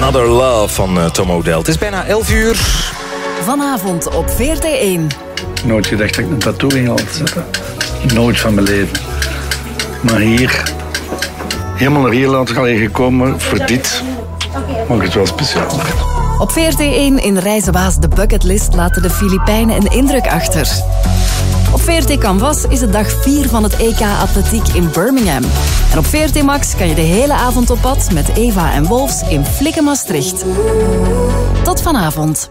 Another Love van Tom Odell. Het is bijna 11 uur. Vanavond op VRT1. Nooit gedacht dat ik een tattoo ging laten zetten. Nooit van mijn leven. Maar hier, helemaal naar hier laten gekomen voor dit. Maakt het wel speciaal. Op VRT1 in Reizenwaas de Bucketlist laten de Filipijnen een indruk achter. Op VRT Canvas is het dag 4 van het EK Atletiek in Birmingham. En op VRT Max kan je de hele avond op pad met Eva en Wolfs in Flikken Maastricht. Tot vanavond.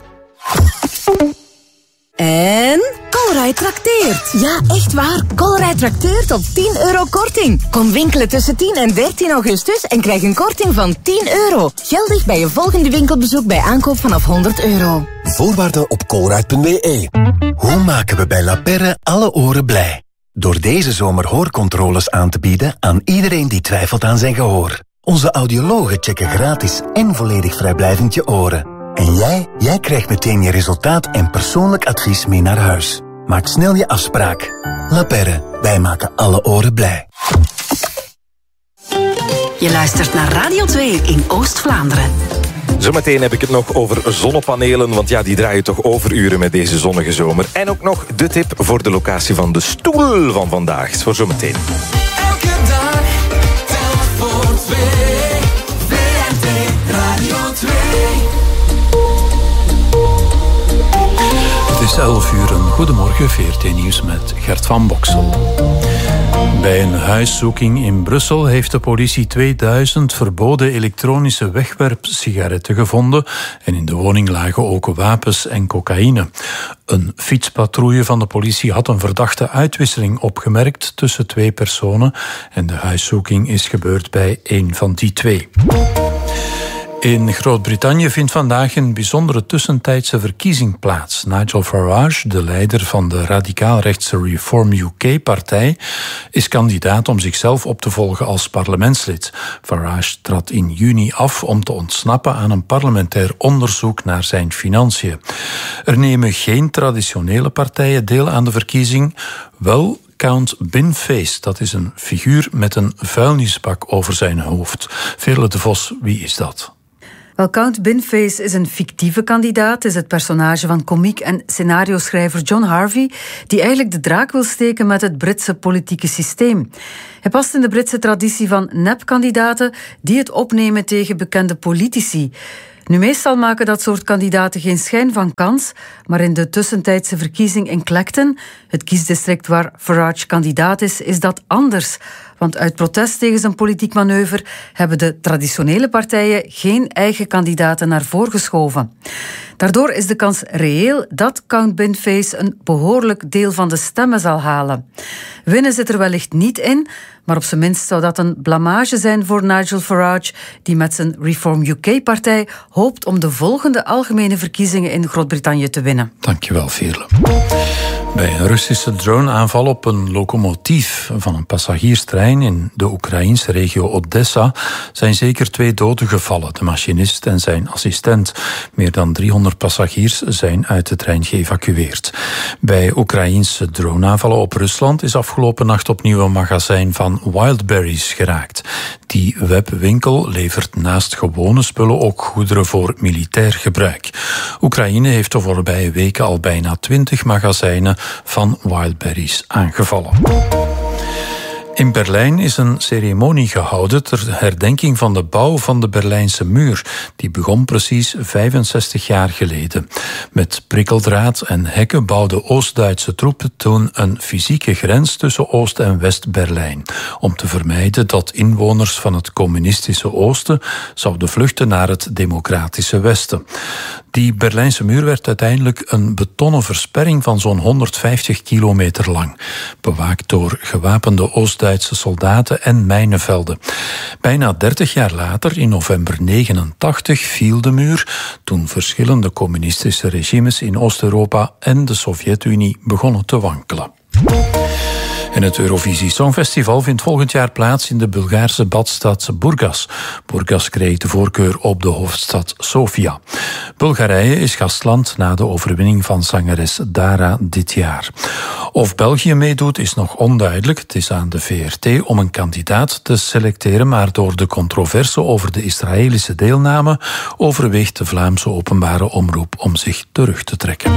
En Colruyt trakteert. Ja, echt waar. Colruyt trakteert op €10 korting. Kom winkelen tussen 10 en 13 augustus en krijg een korting van €10. Geldig bij je volgende winkelbezoek bij aankoop vanaf €100. Voorwaarden op colruyt.be. Hoe maken we bij La Perre alle oren blij? Door deze zomer hoorcontroles aan te bieden aan iedereen die twijfelt aan zijn gehoor. Onze audiologen checken gratis en volledig vrijblijvend je oren. En jij krijgt meteen je resultaat en persoonlijk advies mee naar huis. Maak snel je afspraak. La Perre, wij maken alle oren blij. Je luistert naar Radio 2 in Oost-Vlaanderen. Zometeen heb ik het nog over zonnepanelen, want ja, die draaien toch overuren met deze zonnige zomer. En ook nog de tip voor de locatie van de stoel van vandaag. Voor zometeen. Elke dag telt voor 2. VRT Radio 2. Het is 11 uur, een goedemorgen, VRT-nieuws met Gert van Boksel. Bij een huiszoeking in Brussel heeft de politie 2000 verboden elektronische wegwerpsigaretten gevonden en in de woning lagen ook wapens en cocaïne. Een fietspatrouille van de politie had een verdachte uitwisseling opgemerkt tussen 2 personen en de huiszoeking is gebeurd bij één van die 2. In Groot-Brittannië vindt vandaag een bijzondere tussentijdse verkiezing plaats. Nigel Farage, de leider van de radicaal-rechtse Reform UK-partij, is kandidaat om zichzelf op te volgen als parlementslid. Farage trad in juni af om te ontsnappen aan een parlementair onderzoek naar zijn financiën. Er nemen geen traditionele partijen deel aan de verkiezing, wel Count Binface, dat is een figuur met een vuilnisbak over zijn hoofd. Veerle de Vos, wie is dat? Wel, Count Binface is een fictieve kandidaat, is het personage van komiek en scenario-schrijver John Harvey, die eigenlijk de draak wil steken met het Britse politieke systeem. Hij past in de Britse traditie van nepkandidaten die het opnemen tegen bekende politici. Nu, meestal maken dat soort kandidaten geen schijn van kans, maar in de tussentijdse verkiezing in Clacton, het kiesdistrict waar Farage kandidaat is dat anders. Want uit protest tegen zijn politiek manoeuvre hebben de traditionele partijen geen eigen kandidaten naar voren geschoven. Daardoor is de kans reëel dat Count Binface een behoorlijk deel van de stemmen zal halen. Winnen zit er wellicht niet in, maar op zijn minst zou dat een blamage zijn voor Nigel Farage, die met zijn Reform UK-partij hoopt om de volgende algemene verkiezingen in Groot-Brittannië te winnen. Dankjewel, Veerle. Bij een Russische droneaanval op een locomotief van een passagierstrein in de Oekraïense regio Odessa zijn zeker 2 doden gevallen, de machinist en zijn assistent. Meer dan 300 passagiers zijn uit de trein geëvacueerd. Bij Oekraïense droneaanvallen op Rusland is afgelopen nacht opnieuw een magazijn van Wildberries geraakt. Die webwinkel levert naast gewone spullen ook goederen voor militair gebruik. Oekraïne heeft de voorbije weken al bijna 20 magazijnen van Wildberries aangevallen. In Berlijn is een ceremonie gehouden ter herdenking van de bouw van de Berlijnse muur. Die begon precies 65 jaar geleden. Met prikkeldraad en hekken bouwden Oost-Duitse troepen toen een fysieke grens tussen Oost- en West-Berlijn, om te vermijden dat inwoners van het communistische Oosten zouden vluchten naar het democratische Westen. Die Berlijnse muur werd uiteindelijk een betonnen versperring van zo'n 150 kilometer lang, bewaakt door gewapende Oost-Duitse soldaten en mijnenvelden. Bijna 30 jaar later, in november 1989, viel de muur, toen verschillende communistische regimes in Oost-Europa en de Sovjet-Unie begonnen te wankelen. En het Eurovisie Songfestival vindt volgend jaar plaats in de Bulgaarse badstad Burgas. Burgas kreeg de voorkeur op de hoofdstad Sofia. Bulgarije is gastland na de overwinning van zangeres Dara dit jaar. Of België meedoet is nog onduidelijk. Het is aan de VRT om een kandidaat te selecteren, maar door de controverse over de Israëlische deelname overweegt de Vlaamse openbare omroep om zich terug te trekken.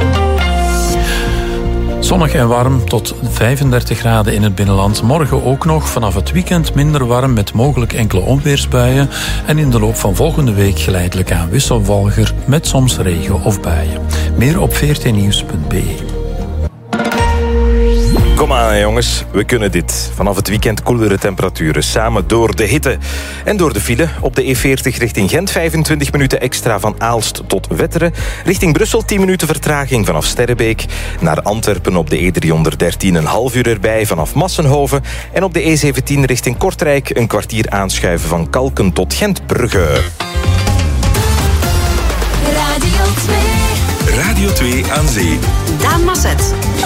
Zonnig en warm tot 35 graden in het binnenland. Morgen ook nog, vanaf het weekend minder warm met mogelijk enkele onweersbuien. En in de loop van volgende week geleidelijk aan wisselvalger met soms regen of buien. Meer op vrtnieuws.be. Kom aan jongens, we kunnen dit. Vanaf het weekend koelere temperaturen, samen door de hitte. En door de file op de E40 richting Gent, 25 minuten extra van Aalst tot Wetteren. Richting Brussel 10 minuten vertraging vanaf Sterrebeek. Naar Antwerpen op de E313 een half uur erbij vanaf Massenhoven. En op de E17 richting Kortrijk een kwartier aanschuiven van Kalken tot Gentbrugge. Radio 2 aan zee. Daan Masset.